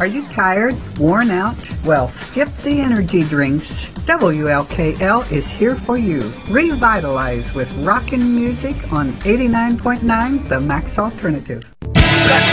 Are you tired, worn out? Well, skip the energy drinks. WLKL is here for you. Revitalize with rockin' music on 89.9 The Max Alternative.